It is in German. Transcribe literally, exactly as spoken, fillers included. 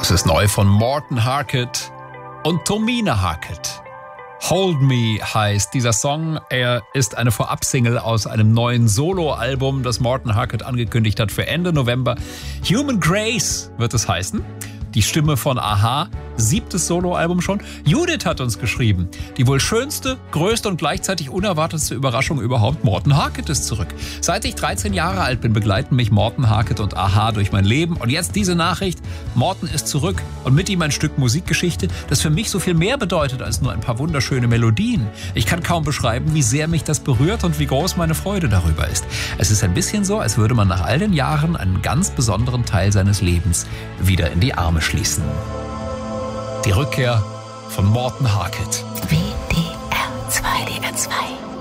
Es ist neu von Morten Harket und Tomine Harket. Hold Me heißt dieser Song. Er ist eine Vorabsingle aus einem neuen Soloalbum, das Morten Harket angekündigt hat für Ende November. Human Grace wird es heißen. Die Stimme von a-ha, siebtes Soloalbum schon. Judith hat uns geschrieben, die wohl schönste, größte und gleichzeitig unerwartetste Überraschung überhaupt, Morten Harket ist zurück. Seit ich dreizehn Jahre alt bin, begleiten mich Morten Harket und a-ha durch mein Leben. Und jetzt diese Nachricht, Morten ist zurück und mit ihm ein Stück Musikgeschichte, das für mich so viel mehr bedeutet als nur ein paar wunderschöne Melodien. Ich kann kaum beschreiben, wie sehr mich das berührt und wie groß meine Freude darüber ist. Es ist ein bisschen so, als würde man nach all den Jahren einen ganz besonderen Teil seines Lebens wieder in die Arme schließen. Die Rückkehr von Morten Harket. W D R zwei. W D R zwei.